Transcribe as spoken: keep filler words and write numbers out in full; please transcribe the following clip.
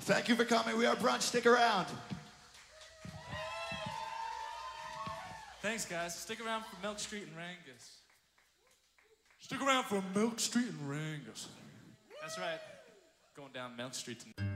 Thank you for coming. We are Brunch. Stick around. Thanks, guys. Stick around for Milk Street and Rangus. Stick around for Milk Street and Rangus. That's right. Going down Milk Street tonight.